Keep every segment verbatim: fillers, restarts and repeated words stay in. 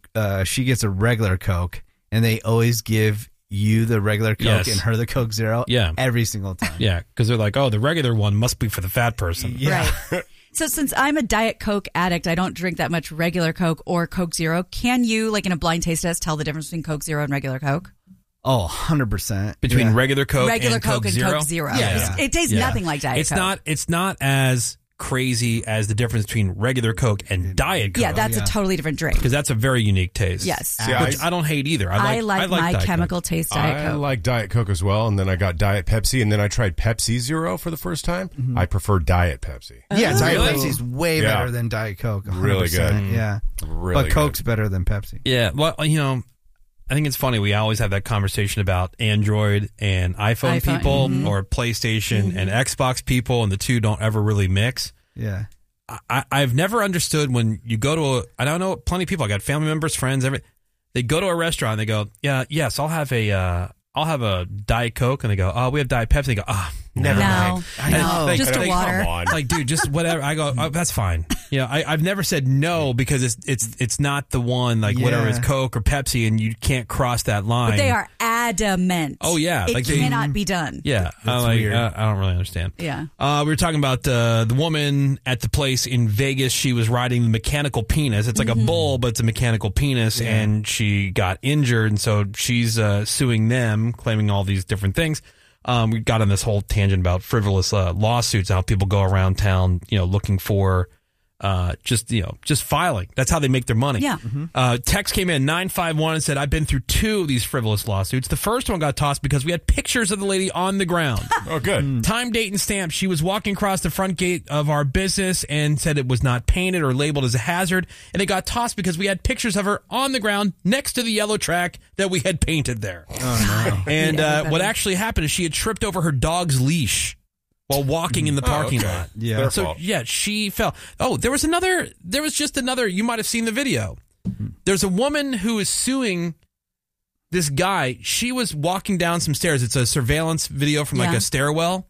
uh, she gets a regular Coke, and they always give you the regular Coke Yes. and her the Coke Zero. Yeah. every single time. Yeah, because they're like, oh, the regular one must be for the fat person. Yeah. Right. So since I'm a Diet Coke addict, I don't drink that much regular Coke or Coke Zero. Can you, like in a blind taste test, tell the difference between Coke Zero and regular Coke? Oh, one hundred percent. Between yeah. regular Coke Regular and Coke Coke and Zero. Coke Zero. Yeah. It's- It tastes Yeah. nothing like Diet it's Coke. Not, it's not as crazy as the difference between regular Coke and Diet Coke. Yeah, that's yeah. a totally different drink. Because that's a very unique taste. Yes. See, Which I, I don't hate either. I like, I like, I like my Diet chemical Coke. taste Diet I Coke. like Diet Coke as well, and then I got Diet Pepsi, and then I tried Pepsi Zero for the first time. Mm-hmm. I prefer Diet Pepsi. Yeah, Diet Really? Pepsi's way Yeah. better than Diet Coke. one hundred Really percent. good. Yeah. Really but Coke's better than Pepsi. Yeah, well, you know, I think it's funny. We always have that conversation about Android and iPhone, iPhone, people mhm. or PlayStation and Xbox people, and the two don't ever really mix. Yeah. I, I've never understood when you go to a, I don't know, plenty of people, I got family members, friends, every, they go to a restaurant and they go, yeah, yes, I'll have a, uh, I'll have a Diet Coke. And they go, oh, we have Diet Pepsi. They go, ah, oh, never No, mind. I no, know. Like, just a like, water. Come on. Like, dude, just whatever. I go, oh, that's fine. You know, I, I've never said no because it's it's it's not the one, like whatever Yeah. is Coke or Pepsi, and you can't cross that line. But they are adamant. Oh, yeah, It like they- cannot be done. Yeah, I That's like. weird. Uh, I don't really understand. Yeah. Uh, we were talking about uh, the woman at the place in Vegas. She was riding the mechanical penis. It's like Mm-hmm. a bull, but it's a mechanical penis, and she got injured, and so she's uh, suing them, claiming all these different things. Um, we got on this whole tangent about frivolous uh, lawsuits, how people go around town, you know, looking for uh, just, you know, just filing. That's how they make their money. Yeah. Uh, text came in nine five one and said, I've been through two of these frivolous lawsuits. The first one got tossed because we had pictures of the lady on the ground. Oh, good. Time, date, and stamp. She was walking across the front gate of our business and said it was not painted or labeled as a hazard. And it got tossed because we had pictures of her on the ground next to the yellow track that we had painted there. Oh, no. And Yeah, uh, everybody. what actually happened is she had tripped over her dog's leash while walking in the parking Oh, okay. lot. Yeah. Their So fault. yeah, she fell. Oh, there was another. There was just another. You might have seen the video. There's a woman who is suing this guy. She was walking down some stairs. It's a surveillance video from like Yeah. a stairwell,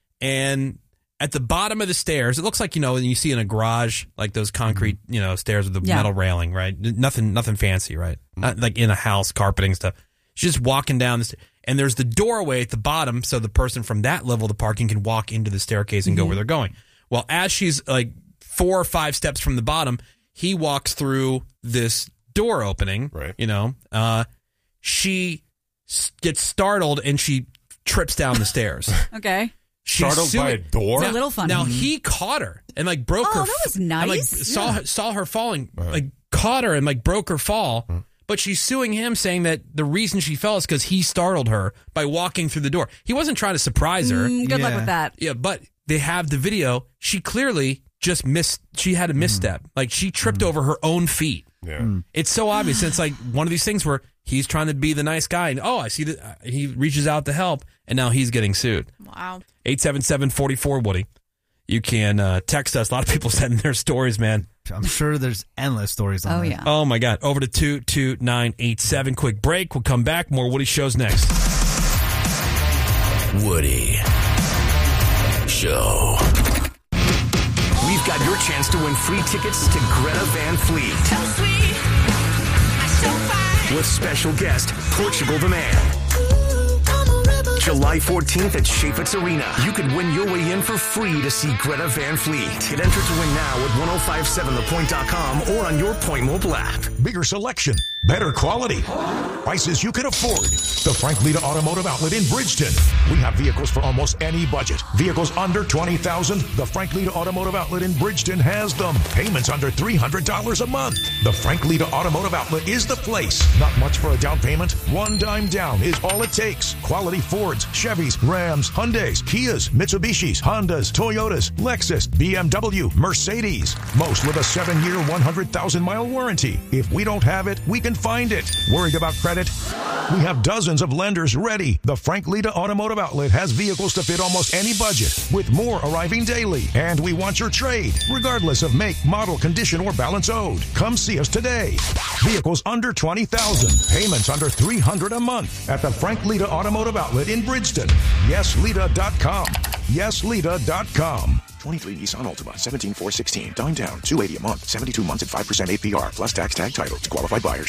and at the bottom of the stairs, it looks like, you know, when you see in a garage, like those concrete, you know, stairs with the Yeah. metal railing, right? Nothing, nothing fancy, right? Not like in a house, carpeting stuff. She's just walking down the st- and there's the doorway at the bottom, so the person from that level of the parking can walk into the staircase and go where they're going. Well, as she's like four or five steps from the bottom, he walks through this door opening, Right. you know, uh, she s- gets startled and she trips down the stairs. Okay. She's Startled by a suing- door? It's a little funny. Now he caught her and like broke Oh, her. that was and, like nice. saw Yeah. her, saw her falling, like caught her and like broke her fall. But she's suing him, saying that the reason she fell is because he startled her by walking through the door. He wasn't trying to surprise her. Mm, good luck Yeah. with that. Yeah, but they have the video. She clearly just missed. She had a misstep. Like she tripped over her own feet. Yeah. It's so obvious. It's like one of these things where he's trying to be the nice guy, and oh, I see that uh, he reaches out to help, and now he's getting sued. Wow. eight seven seven, four four, Woody. You can uh, text us. A lot of people sending their stories, man. I'm sure there's endless stories on Oh, that. yeah. Oh, my God. Over to two two nine eight seven. Quick break. We'll come back. More Woody Shows next. Woody Show. We've got your chance to win free tickets to Greta Van Fleet So sweet. So fine. with special guest Portugal the Man. July fourteenth at Chaifetz Arena. You could win your way in for free to see Greta Van Fleet. Get entered to win now at ten fifty-seven the point dot com or on your Point mobile app. Bigger selection, better quality, prices you can afford. The Frank Lita Automotive Outlet in Bridgeton. We have vehicles for almost any budget. Vehicles under twenty thousand dollars. The Frank Lita Automotive Outlet in Bridgeton has them. Payments under three hundred dollars a month. The Frank Lita Automotive Outlet is the place. Not much for a down payment. One dime down is all it takes. Quality Fords, Chevys, Rams, Hyundais, Kias, Mitsubishis, Hondas, Toyotas, Lexus, B M W, Mercedes. Most with a seven-year, one hundred thousand mile warranty. If we don't have it, we can find it. Worried about credit? We have dozens of lenders ready. The Frank Lita Automotive Outlet has vehicles to fit almost any budget, with more arriving daily. And we want your trade, regardless of make, model, condition, or balance owed. Come see us today. Vehicles under twenty thousand dollars. Payments under three hundred dollars a month at the Frank Lita Automotive Outlet in Bridgeton. yes lita dot com. yes lita dot com. twenty-three Nissan Altima, seventeen four sixteen. Down down, two eighty a month, seventy-two months at five percent A P R, plus tax tag title to qualified buyers.